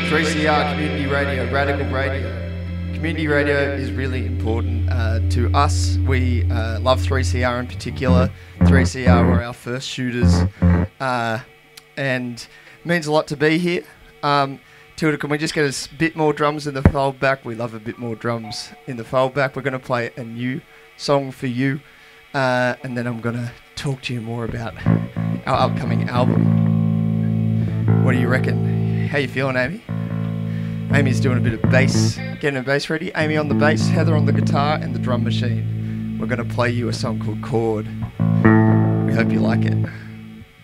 3CR Community Radio, Radical Radio. Community radio is really important to us. We love 3CR in particular. 3CR were our first shooters, and it means a lot to be here. Tilda, can we just get a bit more drums in the foldback? We love a bit more drums in the foldback. We're going to play a new song for you, and then I'm going to talk to you more about our upcoming album. What do you reckon? How you feeling, Amy? Amy's doing a bit of bass, getting her bass ready. Amy on the bass, Heather on the guitar, and the drum machine. We're going to play you a song called Chord. We hope you like it.